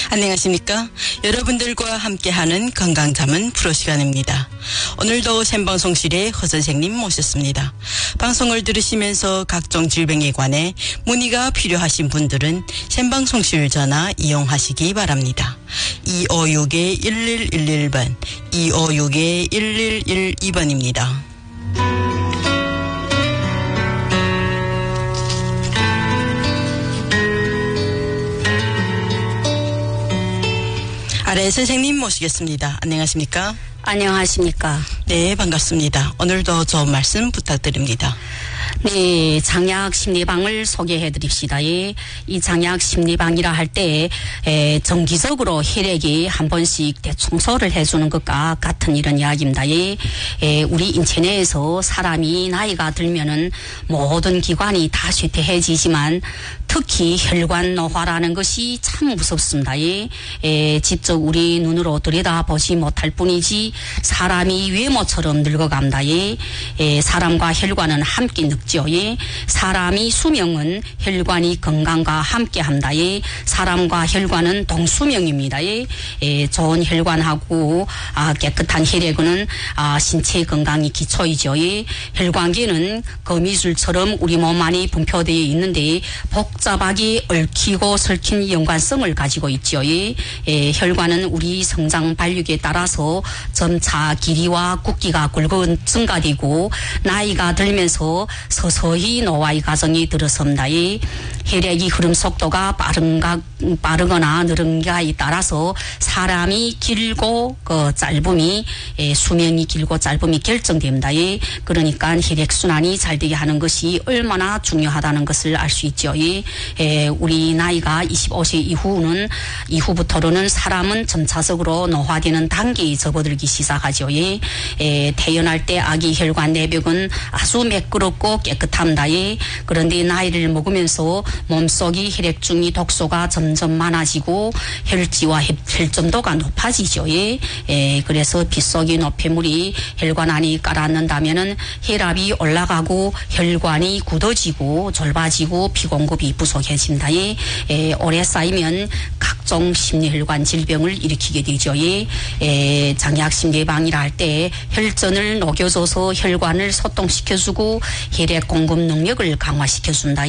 안녕하십니까? 여러분들과 함께하는 건강잠은 프로 시간입니다. 오늘도 생방송실에 허 선생님 모셨습니다. 방송을 들으시면서 각종 질병에 관해 문의가 필요하신 분들은 생방송실 전화 이용하시기 바랍니다. 256-1111번, 256-1112번입니다. 아래 선생님 모시겠습니다. 안녕하십니까? 안녕하십니까? 네, 반갑습니다. 오늘도 좋은 말씀 부탁드립니다. 네, 장약 심리방을 소개해 드립시다. 이 장약 심리방이라 할 때 정기적으로 혈액이 한 번씩 대청소를 해주는 것과 같은 이런 이야기입니다. 우리 인체 내에서 사람이 나이가 들면은 모든 기관이 다 쇠퇴해지지만 특히 혈관 노화라는 것이 참 무섭습니다. 직접 우리 눈으로 들여다보지 못할 뿐이지 사람이 외모처럼 늙어갑니다. 사람과 혈관은 함께 늙죠. 사람이 수명은 혈관이 건강과 함께합니다. 사람과 혈관은 동수명입니다. 좋은 혈관하고 깨끗한 혈액은 신체 건강이 기초이죠. 혈관계는 거미줄처럼 우리 몸 안에 분포되어 있는데 복잡하게 얽히고 설킨 연관성을 가지고 있죠. 혈관은 우리 성장 발육에 따라서 점차 길이와 굵기가 굵은 증가되고 나이가 들면서 서서히 노화의 과정이 들어섭니다. 혈액의 흐름 속도가 빠르거나 느른가에 따라서 사람이 길고 짧음이 수명이 길고 짧음이 결정됩니다. 그러니까 혈액 순환이 잘 되게 하는 것이 얼마나 중요하다는 것을 알 수 있죠. 우리 나이가 25세 이후부터는 사람은 점차적으로 노화되는 단계에 접어들기 시작하죠. 태어날 때 아기 혈관 내벽은 아주 매끄럽고 깨끗합니다. 그런데 나이를 먹으면서 몸속의 혈액중의 독소가 점점 많아지고 혈지와 혈점도가 높아지죠. 그래서 빗속의 노폐물이 혈관 안에 깔아앉는다면은 혈압이 올라가고 혈관이 굳어지고 좁아지고 피 공급이 부족해집니다. 오래 쌓이면 각종 심리혈관 질병을 일으키게 되죠. 장약 심리방이라 할 때 혈전을 녹여줘서 혈관을 소통시켜주고 혈액 공급 능력을 강화시켜준다.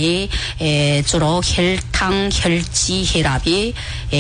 주로 혈당, 혈지, 혈압이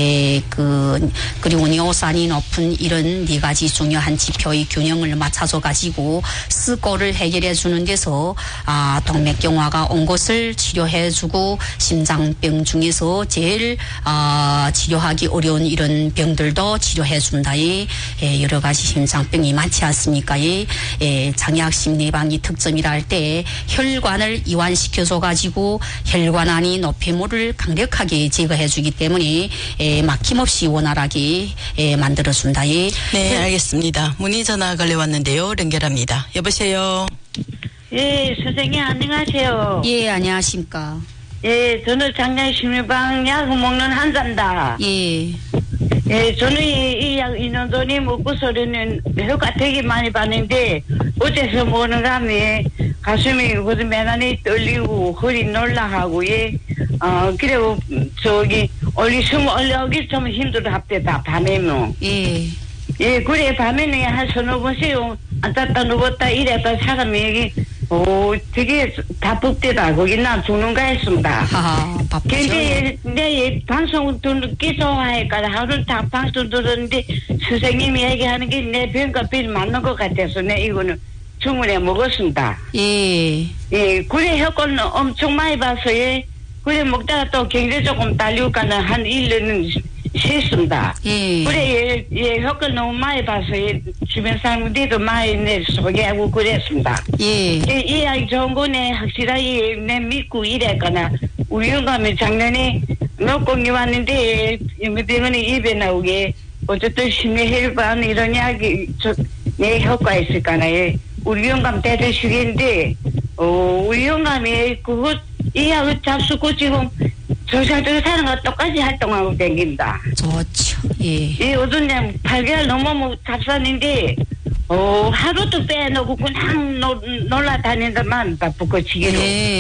그리고尿酸 높은 이런 네 가지 중요한 지표의 균형을 맞춰줘 가지고 스고를 해결해 주는 데서 동맥경화가 온 것을 치료해주고 심장병 중에서 제일 치료하기 어려운 이런 병들도 치료해준다. 여러 가지 심장병이 많지 않습니까? 장약 심리방이 특점이라 할 때 혈관을 이완시켜줘 가지고 혈관 안의 노폐물을 강력하게 제거해주기 때문에 막힘없이 원활하게 만들어준다. 네, 알겠습니다. 문의 전화 걸려왔는데요. 연결합니다. 여보세요. 예, 선생님 안녕하세요. 예, 안녕하십니까. 예, 저는 장약 심리방 약 먹는 환자입니다. 예. 예, 저는 이 약 2년 전에 먹고서는 효과 되게 많이 봤는데 어째서 먹는 감에 가슴이 매단이 떨리고 허리 놀라하고 그리고 숨 올라오기 좀 힘들어 합니다. 밤에는. 예. 예, 그래 밤에는 한 서너 번씩 앉았다 누웠다 이랬다 사람이 되게 답답되다. 거기 난 죽는가 했습니다. 바쁘죠. 근데 내 방송 듣기 좋아하니까 하루 다 방송 들었는데 선생님이 얘기하는 게 내 병과 병이 맞는 것 같아서 내 이거는 주문해 먹었습니다. 예. 예, 그래 효과는 엄청 많이 봤어요. 그래 먹다가 또 경제 조금 딸리니까는 한 1년은 쉬었습니다. 예. 그래 효과 너무 많이 봤어요. 주변 사람들도 많이 내 소개하고 그랬습니다. 예. 이 아이 좋은 거네 확실하게 내 믿고 이랬거나 우리 영감이 작년에 녹공이 왔는데 병원에 입에 나오게 어쨌든 심리혈관 이런 약이 내 효과 있을까나요? 우리 영감 대대식인데 우리 영감이 이 약을 잡수고 지금 조사들 사는 거 똑같이 활동하고 다닙니다. 좋죠. 예. 요즘 8개월 넘으면 잡쌌는데 하루도 빼놓고 그냥 놀러 다닌다 맙니다. 붓고치기로.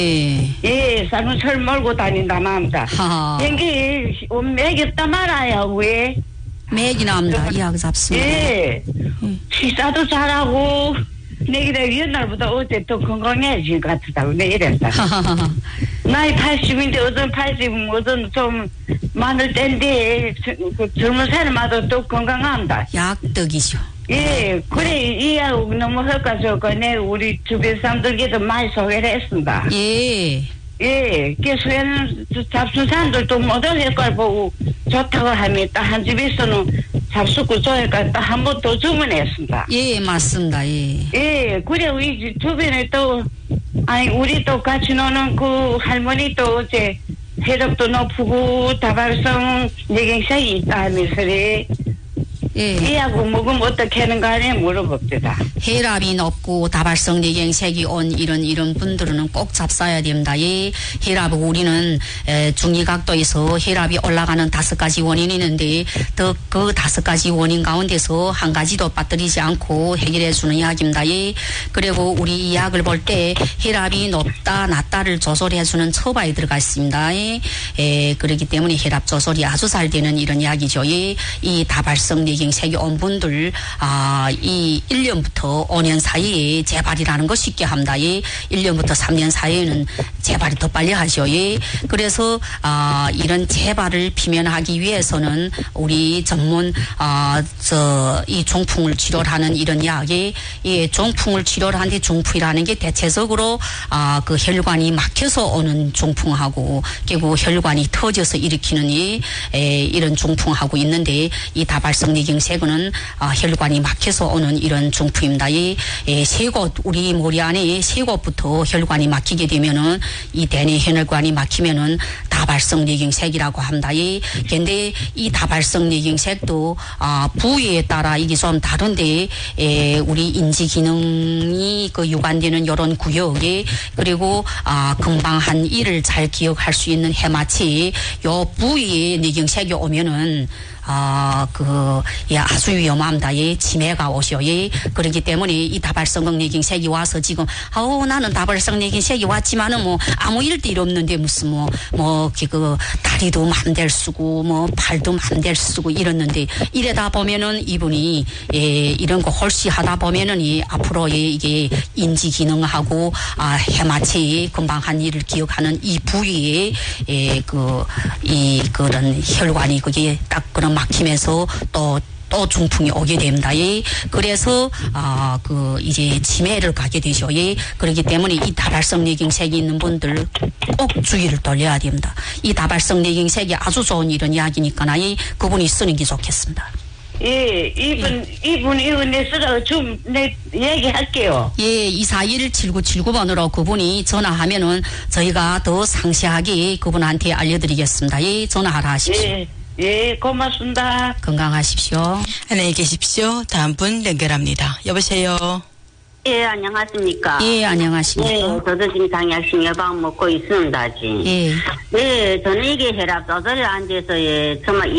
예, 사는 설 몰고 다닌다 맙니다. 여기 매겼다 말아요. 왜? 매기나 합니다. 이야기 잡습니다. 예. 식사도 잘하고 내기를 옛날보다 어제 더 건강해진 것 같다고 내 이랬다. 나이 80인데 어떤 80, 어떤 좀 많을 때인데 젊은 사람마다 또 건강합니다. 약떡이죠. 예, 그래 이하고 너무 헛가져서 내 우리 주변 사람들께도 많이 소개를 했습니다. 예. 예, 소개는 잡순 사람들도 모든 효과를 보고 좋다고 하면 딱 한 집에서는 잡수고 좋으니까 딱 한 번 더 주문했습니다. 예, 맞습니다. 예. 예, 그래 우리 주변에 또 아니 우리 또 같이 노는 그 할머니 또 어제 혈압도 높고 다발성 뇌경색이 있다 하면서래. 예. 이하고 먹으면 어떻게 하는가 하냐 물어봅시다. 혈압이 높고 다발성 뇌경색이 온 이런 분들은 꼭 잡숴야 됩니다. 예. 혈압 우리는 중의각도에서 혈압이 올라가는 5가지 원인이 있는데 그 5가지 원인 가운데서 한 가지도 빠뜨리지 않고 해결해 주는 약입니다. 예. 그리고 우리 이 약을 볼 때 혈압이 높다 낮다를 조절해 주는 처방이 들어가 있습니다. 예. 그렇기 때문에 혈압 조절이 아주 잘 되는 이런 약이죠. 예. 이 다발성 뇌경색이 온 분들 이 1년부터 5년 사이에 재발이라는 거 쉽게 합니다. 예. 1년부터 3년 사이에는 재발이 더 빨리 하죠. 예. 그래서 이런 재발을 비면하기 위해서는 우리 전문 이 중풍을 치료하는 이런 약에 중풍을 치료를 하는데 중풍이라는 게 대체적으로 그 혈관이 막혀서 오는 중풍하고 그리고 혈관이 터져서 일으키는 이런 중풍하고 있는데 이 다발성 뇌경색은 혈관이 막혀서 오는 이런 중풍입니다. 이 세 곳 우리 머리 안에 세 곳부터 혈관이 막히게 되면은 이 대뇌 혈관이 막히면은 다발성 뇌경색이라고 합니다. 근데 이 다발성 뇌경색도 부위에 따라 이게 좀 다른데 우리 인지 기능이 그 유관되는 이런 구역에 그리고 금방 한 일을 잘 기억할 수 있는 해마치 요 부위에 뇌경색이 오면은 아주 위험합니다. 예, 치매가 오셔. 예, 그렇기 때문에 이 다발성 뇌경색이 와서 지금, 나는 다발성 뇌경색이 왔지만은 아무 일도 일 없는데 무슨 다리도 맘대로 쓰고, 팔도 맘대로 쓰고 이랬는데, 이러다 보면은 이분이, 이런 거 홀씨하다 보면은 앞으로 이게 인지 기능하고, 해마치 금방 한 일을 기억하는 이 부위에, 그런 혈관이 그게 딱 그런 막히면서 또 중풍이 오게 됩니다. 그래서 이제 치매를 가게 되죠. 그렇기 때문에 이 다발성 뇌경색이 있는 분들 꼭 주의를 돌려야 됩니다. 이 다발성 뇌경색이 아주 좋은 이런 약이니까 그분이 쓰는 게 좋겠습니다. 예, 이분 내 쓰라 내 얘기할게요. 예, 241-7979번으로 그분이 전화하면은 저희가 더 상세하게 그분한테 알려드리겠습니다. 예, 전화하라 하십시오. 예, 고맙습니다. 건강하십시오. 안녕히 계십시오. 다음 분 연결합니다. 여보세요. 예, 안녕하십니까. 예, 안녕하십니까. 예, 저도 지금 당약식 예방 먹고 있습니다, 지금. 예. 예, 저는 이게 혈압 조절이 안 돼서, 정말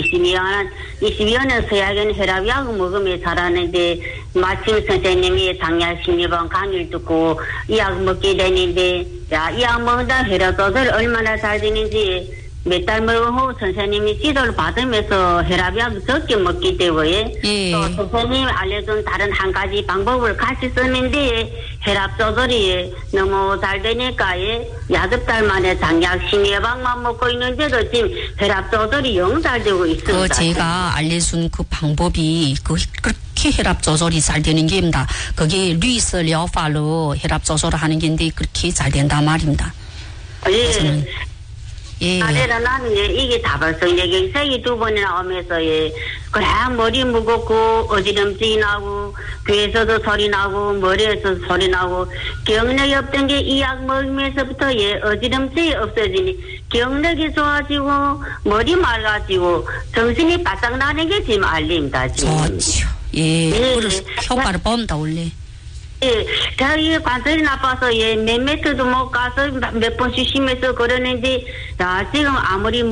22년 서약은 혈압약 먹으며 살았는데, 마침 선생님이 당약식 예방 강의를 듣고, 이 약 먹게 되는데, 이 약 먹다 혈압 조절이 얼마나 잘 되는지, 몇 달 먹은 후 선생님이 지도를 받으면서 혈압약 적게 먹기 때문에 또 선생님이 알려준 다른 한 가지 방법을 같이 쓰는데 혈압 조절이 너무 잘 되니까 8달 만에 당약식 예방만 먹고 있는데도 지금 혈압 조절이 영 잘 되고 있습니다. 제가 알려준 그 방법이 그렇게 혈압 조절이 잘 되는 게입니다. 그게 루이스 레오파로 혈압 조절을 하는 게인데 그렇게 잘 된다 말입니다. 예. 예. 아래는 나는 이게 다발성 뇌경색이 2번이나 오면서 그냥 머리 무겁고 어지럼증이 나고 귀에서도 소리 나고 머리에서도 소리 나고 기억력이 없던 게 이 약 먹으면서부터 어지럼증이 없어지니 기억력이 좋아지고 머리 맑아지고 정신이 바짝 나는 게 지금 알립니다. 지금. 좋죠. 예. 효과를 본다 원래. 예, 자기 관절이 나빠서 몇 메트도 못 가서 몇 번씩 쉬면서 그러는데 지금 아무리